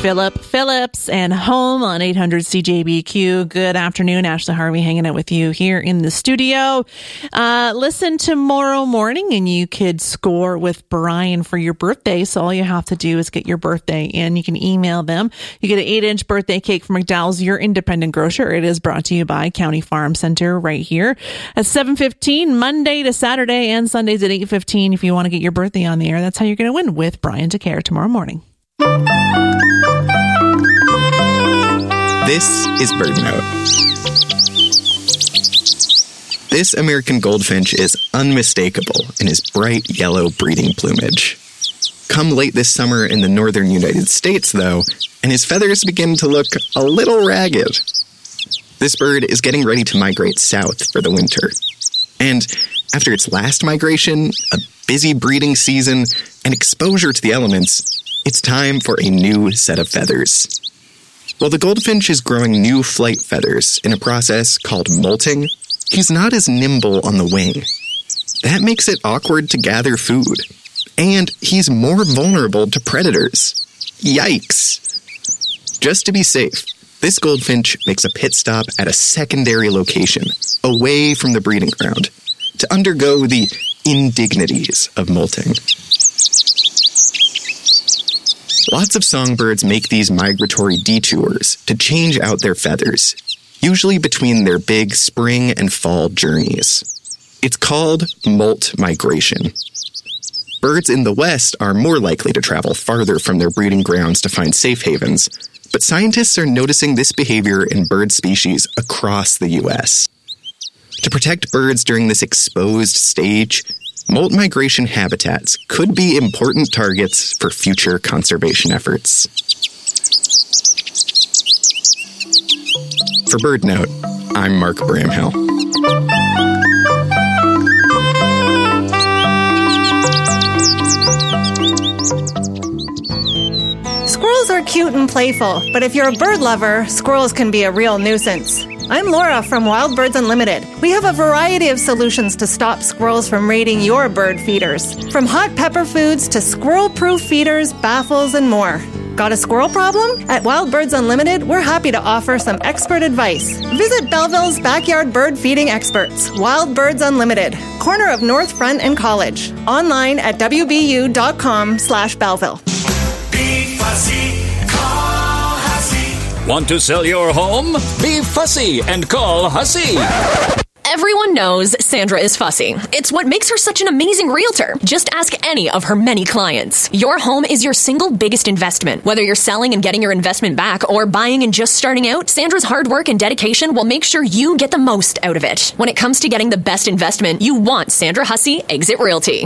Philip Phillips and Home on 800 CJBQ. Good afternoon. Ashley Harvey hanging out with you here in the studio. Listen tomorrow morning and you could score with Brian for your birthday. So all you have to do is get your birthday in. You can email them. You get an 8-inch birthday cake from McDowell's, your independent grocer. It is brought to you by County Farm Center right here at 7:15, Monday to Saturday, and Sundays at 8:15. If you want to get your birthday on the air, that's how you're going to win with Brian DeCare tomorrow morning. This is BirdNote. This American goldfinch is unmistakable in his bright yellow breeding plumage. Come late this summer in the northern United States, though, and his feathers begin to look a little ragged. This bird is getting ready to migrate south for the winter. And after its last migration, a busy breeding season, and exposure to the elements, it's time for a new set of feathers. While the goldfinch is growing new flight feathers in a process called molting, he's not as nimble on the wing. That makes it awkward to gather food. And he's more vulnerable to predators. Yikes! Just to be safe, this goldfinch makes a pit stop at a secondary location, away from the breeding ground, to undergo the indignities of molting. Lots of songbirds make these migratory detours to change out their feathers, usually between their big spring and fall journeys. It's called molt migration. Birds in the West are more likely to travel farther from their breeding grounds to find safe havens, but scientists are noticing this behavior in bird species across the U.S. To protect birds during this exposed stage, molt migration habitats could be important targets for future conservation efforts. For BirdNote, I'm Mark Bramhill. Squirrels are cute and playful, but if you're a bird lover, squirrels can be a real nuisance. I'm Laura from Wild Birds Unlimited. We have a variety of solutions to stop squirrels from raiding your bird feeders. From hot pepper foods to squirrel-proof feeders, baffles, and more. Got a squirrel problem? At Wild Birds Unlimited, we're happy to offer some expert advice. Visit Belleville's backyard bird feeding experts, Wild Birds Unlimited, corner of North Front and College. Online at wbu.com/Belleville. Be fussy, call Hussey. Want to sell your home? Be fussy and call Hussey. Everyone knows Sandra is fussy. It's what makes her such an amazing realtor. Just ask any of her many clients. Your home is your single biggest investment. Whether you're selling and getting your investment back or buying and just starting out, Sandra's hard work and dedication will make sure you get the most out of it. When it comes to getting the best investment, you want Sandra Hussey Exit Realty.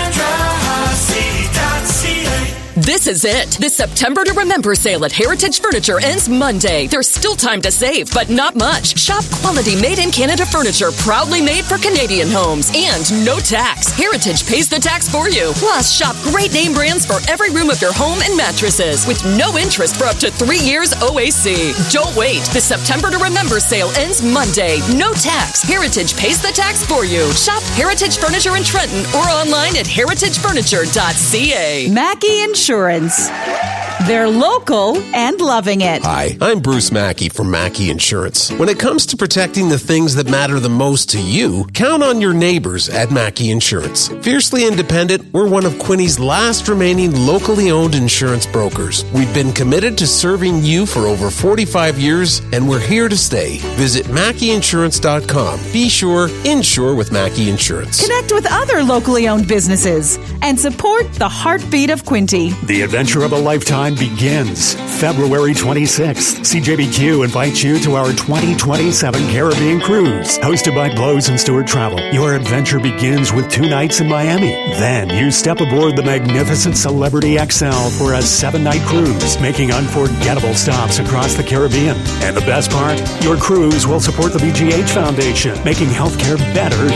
SandraHussey.ca. This is it. The September to Remember sale at Heritage Furniture ends Monday. There's still time to save, but not much. Shop quality made-in-Canada furniture, proudly made for Canadian homes. And no tax. Heritage pays the tax for you. Plus, shop great name brands for every room of your home and mattresses with no interest for up to 3 years OAC. Don't wait. The September to Remember sale ends Monday. No tax. Heritage pays the tax for you. Shop Heritage Furniture in Trenton or online at heritagefurniture.ca. Mackey Insurance. They're local and loving it. Hi, I'm Bruce Mackey from Mackey Insurance. When it comes to protecting the things that matter the most to you, count on your neighbors at Mackey Insurance. Fiercely independent, we're one of Quinny's last remaining locally owned insurance brokers. We've been committed to serving you for over 45 years, and we're here to stay. Visit MackeyInsurance.com. Be sure, insure with Mackey Insurance. Connect with other locally owned businesses and support the heartbeat of Quinty. The adventure of a lifetime begins February 26th. CJBQ invites you to our 2027 Caribbean Cruise. Hosted by Blows and Stewart Travel. Your adventure begins with 2 nights in Miami. Then you step aboard the magnificent Celebrity XL for a 7-night cruise, making unforgettable stops across the Caribbean. And the best part? Your cruise will support the BGH Foundation, making healthcare better